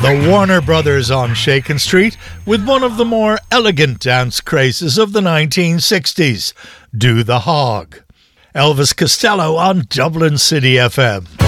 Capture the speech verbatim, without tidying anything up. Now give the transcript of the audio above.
The Warner Brothers on Shakin' Street with one of the more elegant dance crazes of the nineteen sixties, Do the Hog. Elvis Costello on Dublin City F M.